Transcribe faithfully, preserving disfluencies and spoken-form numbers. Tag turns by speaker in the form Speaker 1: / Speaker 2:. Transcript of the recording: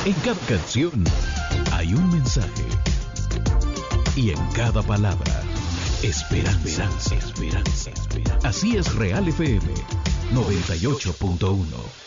Speaker 1: En cada canción hay un mensaje. Y en cada palabra, esperanza, esperanza, esperanza. Así es Real F M noventa y ocho punto uno.